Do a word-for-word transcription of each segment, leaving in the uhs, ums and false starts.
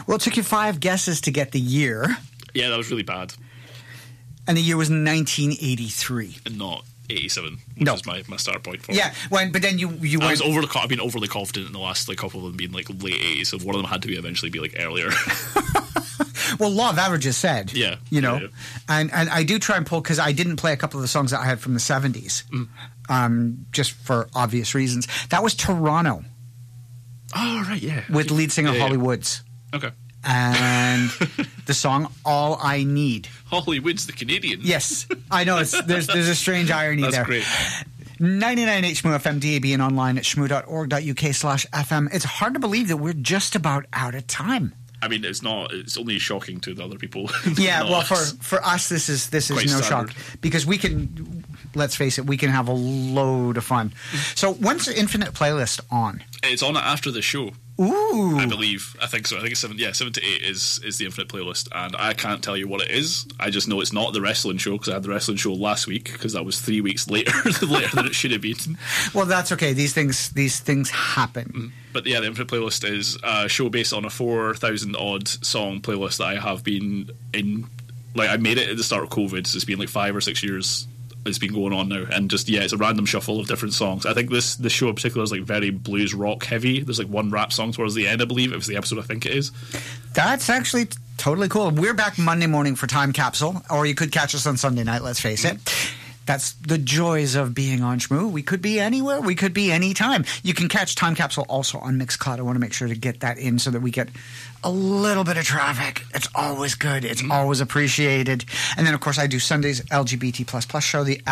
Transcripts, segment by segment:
Well, it took you five guesses to get the year. Yeah, that was really bad. And the year was nineteen eighty-three. And not eighty-seven, which No. is my, my start point for Yeah, it. when, but then you, you I went... was overly, I've been overly confident in the last like couple of them being like late eighties, so one of them had to be eventually be like earlier. Well, Law of Averages said, Yeah, you know, yeah, yeah. and and I do try and pull, because I didn't play a couple of the songs that I had from the seventies, Mm. um, just for obvious reasons. That was Toronto Oh, right, yeah. with lead singer Yeah, yeah. Holly Woods, Okay. and the song All I Need. Holly Woods, the Canadian. Yes, I know, it's, there's there's a strange irony That's there. great. ninety-nine H M O F M, D A B, and online at shmoo.org.uk slash FM. It's hard to believe that we're just about out of time. I mean, it's not. It's only shocking to the other people. Yeah, Not well, for, us. for us, this is this is Quite no standard. shock, because we can, let's face it, we can have a load of fun. So when's the Infinite Playlist on? It's on after the show. Ooh. I believe. I think so. I think it's seven. Yeah, seven to eight is is the Infinite Playlist, and I can't tell you what it is. I just know it's not the wrestling show, because I had the wrestling show last week, because that was three weeks later later than it should have been. Well, that's okay. These things these things happen. But yeah, the Infinite Playlist is a show based on a four thousand odd song playlist that I have been in. Like, I made it at the start of COVID, so it's been like five or six years. It's been going on now, and just, yeah, it's a random shuffle of different songs. I think this this show in particular is like very blues rock heavy. There's like one rap song towards the end, I believe. It was the episode I think it is. That's actually t- totally cool. We're back Monday morning for Time Capsule, or you could catch us on Sunday night, let's face it. That's the joys of being on Shmoo. We could be anywhere. We could be anytime. You can catch Time Capsule also on Mixcloud. I want to make sure to get that in so that we get a little bit of traffic. It's always good. It's always appreciated. And then, of course, I do Sunday's L G B T plus plus show, the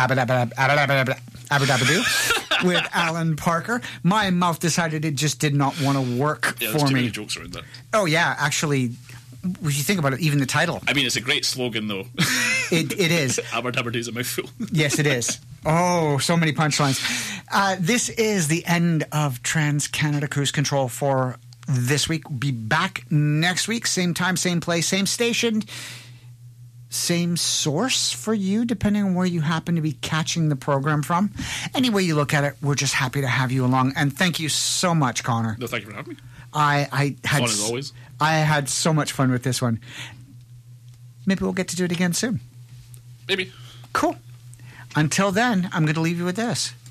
Abadabadabadabadabadoo, with Alan Parker. My mouth decided it just did not want to work Yeah, there's for too me. many jokes around that. Oh, yeah. Actually, if you think about it, even the title. I mean, it's a great slogan, though. It, it is. Aberdaberdoo's a mouthful. Yes, it is. Oh, so many punchlines. Uh, this is the end of Trans-Canada Cruise Control for this week. Be back next week. Same time, same place, same station, same source for you, depending on where you happen to be catching the program from. Any way you look at it, we're just happy to have you along. And thank you so much, Connor. No, thank you for having me. I, I had Fun as always. I had so much fun with this one. Maybe we'll get to do it again soon. Maybe. Cool. Until then, I'm going to leave you with this.